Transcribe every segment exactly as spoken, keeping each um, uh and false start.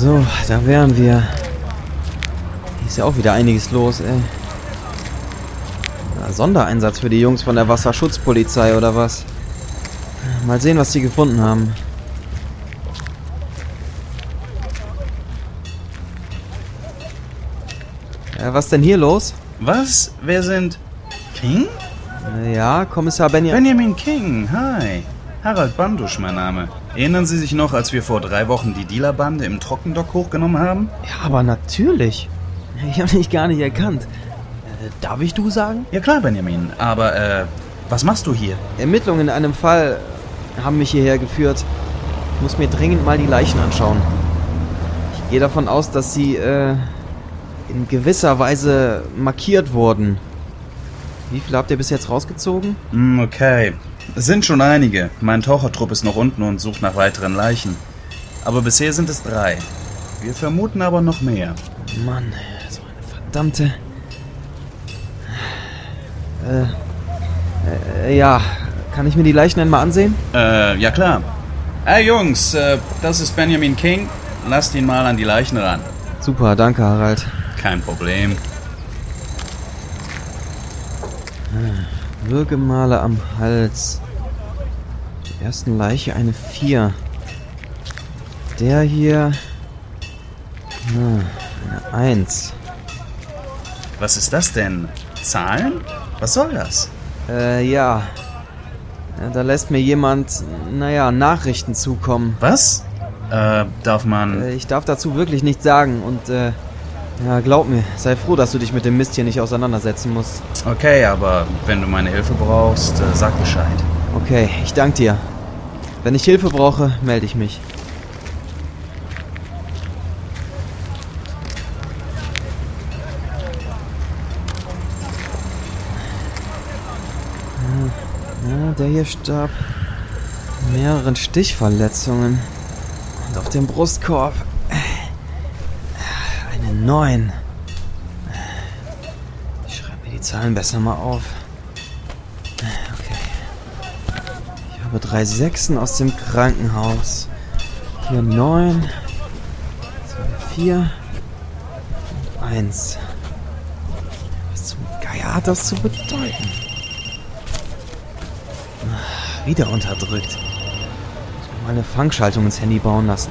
So, da wären wir. Hier ist ja auch wieder einiges los, ey. Na, Sondereinsatz für die Jungs von der Wasserschutzpolizei oder was? Mal sehen, was sie gefunden haben. Ja, was denn hier los? Was? Wer sind... King? Ja, Kommissar Benjamin... Benjamin King, hi. Harald Bandusch, mein Name. Erinnern Sie sich noch, als wir vor drei Wochen die Dealerbande im Trockendock hochgenommen haben? Ja, aber natürlich. Ich habe dich gar nicht erkannt. Äh, darf ich du sagen? Ja klar, Benjamin. Aber, äh, was machst du hier? Ermittlungen in einem Fall haben mich hierher geführt. Ich muss mir dringend mal die Leichen anschauen. Ich gehe davon aus, dass sie, äh, in gewisser Weise markiert wurden. Wie viel habt ihr bis jetzt rausgezogen? Hm, okay. Es sind schon einige. Mein Tauchertrupp ist noch unten und sucht nach weiteren Leichen. Aber bisher sind es drei. Wir vermuten aber noch mehr. Mann, so eine verdammte... Äh, äh, ja, kann ich mir die Leichen einmal ansehen? Äh, ja klar. Hey Jungs, äh, das ist Benjamin King. Lasst ihn mal an die Leichen ran. Super, danke Harald. Kein Problem. Würgemale am Hals. Die ersten Leiche eine vier. Der hier... Na, eine eins. Was ist das denn? Zahlen? Was soll das? Äh, ja. ja. Da lässt mir jemand, naja, Nachrichten zukommen. Was? Äh, darf man... Äh, ich darf dazu wirklich nichts sagen und, äh... Ja, glaub mir, sei froh, dass du dich mit dem Mist hier nicht auseinandersetzen musst. Okay, aber wenn du meine Hilfe brauchst, äh, sag Bescheid. Okay, ich danke dir. Wenn ich Hilfe brauche, melde ich mich. Ja, der hier starb mit mehreren Stichverletzungen. Und auf dem Brustkorb eine neun. Ich schreibe mir die Zahlen besser mal auf. Okay. Ich habe drei Sechsen aus dem Krankenhaus. Hier neun. Zwei, vier. Eins. Was zum Geier hat das zu bedeuten? Wieder unterdrückt. Ich muss mir mal eine Fangschaltung ins Handy bauen lassen.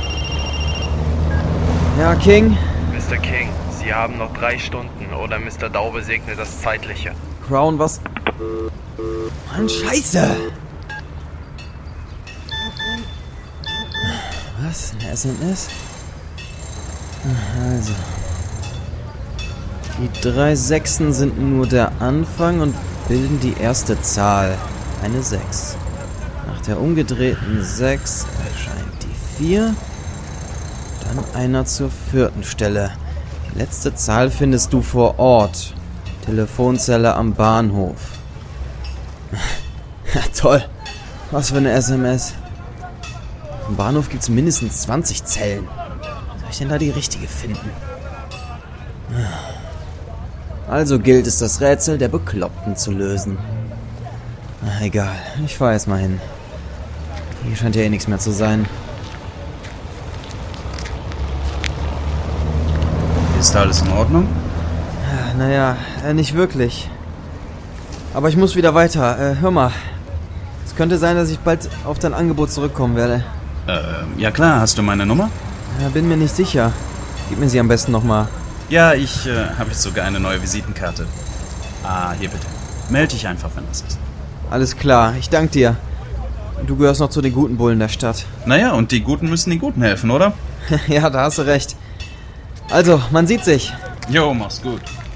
Ja, King? Mister King, Sie haben noch drei Stunden oder Mister Daube segnet das Zeitliche. Crown, was... Mann, Scheiße! Was? Eine S M S? Also... Die drei Sechsen sind nur der Anfang und bilden die erste Zahl. Eine sechs. Nach der umgedrehten sechs erscheint die vier. Dann einer zur vierten Stelle. Die letzte Zahl findest du vor Ort. Telefonzelle am Bahnhof. Ja, toll. Was für eine S M S. Am Bahnhof gibt es mindestens zwanzig Zellen. Soll ich denn da die richtige finden? Also gilt es, das Rätsel der Bekloppten zu lösen. Ach, egal, ich fahr erst mal hin. Hier scheint ja eh nichts mehr zu sein. Ist alles in Ordnung? Naja, äh, nicht wirklich. Aber ich muss wieder weiter. Äh, hör mal. Es könnte sein, dass ich bald auf dein Angebot zurückkommen werde. Äh, ja klar, hast du meine Nummer? Ja, bin mir nicht sicher. Gib mir sie am besten nochmal. Ja, ich äh, habe jetzt sogar eine neue Visitenkarte. Ah, hier bitte. Meld dich einfach, wenn das ist. Alles klar, ich danke dir. Du gehörst noch zu den guten Bullen der Stadt. Naja, und die Guten müssen den Guten helfen, oder? Ja, da hast du recht. Also, man sieht sich. Jo, mach's gut.